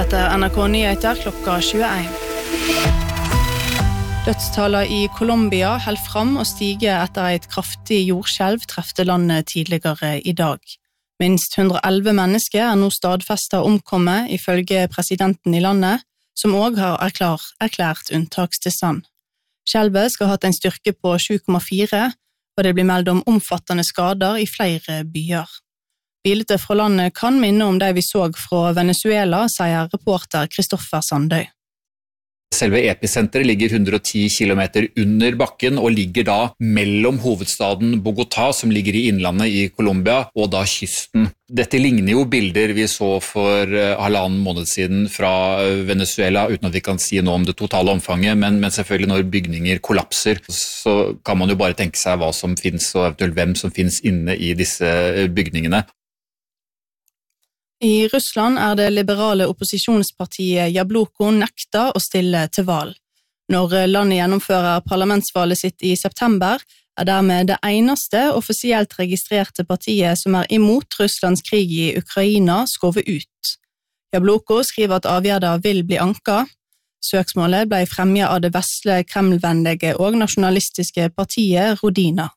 Dette NRK Nyheter klokka 21. Dødstallet i Colombia held fram å stige etter et kraftig jordskjelv trefte landet tidligere i dag. Minst 111 mennesker nå stadfestet omkommet ifølge presidenten i landet, som også har erklært unntakstilstand. Skjelvet skal ha hatt en styrke på 7,4, og det blir meldt om omfattende skader i flere byer. Bilder fra landet kan minne om det vi så fra Venezuela, sier reporter Kristoffer Sandøy. Selve episenteret ligger 110 kilometer under bakken og ligger da mellom hovedstaden Bogotá, som ligger i innlandet i Colombia, og da kysten. Dette ligner jo bilder vi så for 1,5 måned siden fra Venezuela, uten at vi kan si noe om det totale omfanget, men selvfølgelig når bygninger kollapser, så kan man jo bare tenke seg hva som finnes, og eventuelt hvem som finnes inne i disse bygningene. I Russland det liberale opposisjonspartiet Jabloko nekta å stille til valg. Når landet gjennomfører parlamentsvalget sitt i september, dermed det eneste offisielt registrerte partiet som imot Russlands krig i Ukraina skovet ut. Jabloko skriver at avgjørelsen vil bli anket. Søksmålet ble fremmet av det vesle kremlvennlige og nasjonalistiske partiet Rodina.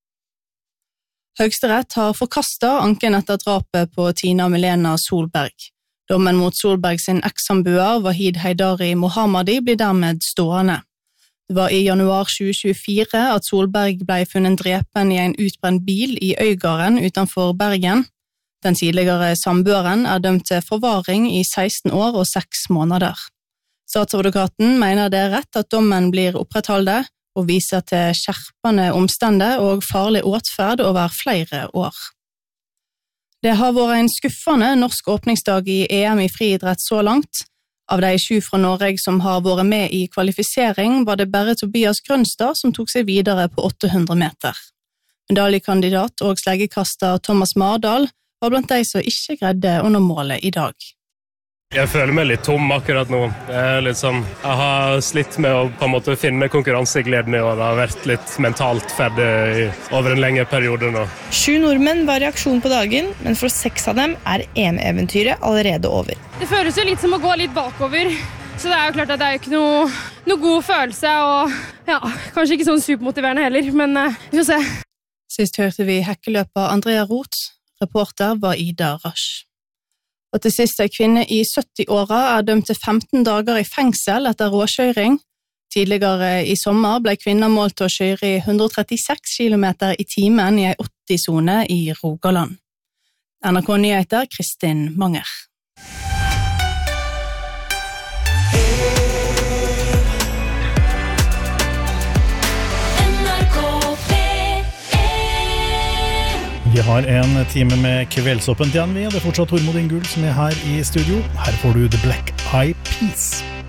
Høyesterett har forkastet anken etter drapet på Tina Milena Solberg. Dommen mot Solberg sin ekssambuer Wahid Heidari Mohammadi blir dermed stående. Det var i januar 2024 at Solberg ble funnet drepen i en utbrent bil i Øygarden utenfor Bergen. Den tidligere sambueren dømt til forvaring i 16 år og 6 måneder. Statsadvokaten mener det rett at dommen blir opprettholdt, og viser til skjerpende omstendigheter og farlig atferd over flere år. Det har vært en skuffende norsk åpningsdag i EM i friidrett så langt. Av de 7 fra Norge som har vært med i kvalifisering, var det bare Tobias Grønstad som tok seg videre på 800 meter. Medaljekandidat og sleggekaster Thomas Mardal var blant de som ikke greide å nå målet i dag. Jeg føler meg litt tom akkurat nå. Jeg har slitt med å på en måte finne konkurransegleden i år. Det har vært litt mentalt ferdig over en lengre periode nå. 7 nordmenn var i aksjon på dagen, men for 6 av dem EM-eventyret allerede over. Det føles jo litt som å gå litt bakover, så det jo klart at det jo ikke noe god følelse, og ja, kanskje ikke sånn supermotiverende heller, men vi får se. Sist hørte vi hekkeløper Andrea Roth, reporter var Ida Rasch. Og til sist kvinne i 70-åra dømt til 15 dager i fengsel etter råkjøring. Tidligere i sommer ble kvinner målt til å kjøre i 136 km i timen i en 80-sone i Rogaland. NRK Nyheter, Kristin Manger. Vi har en time med kveldsåpent igjen, og det fortsatt Tormod Ingull som her i studio. Her får du The Black Eyed Peas.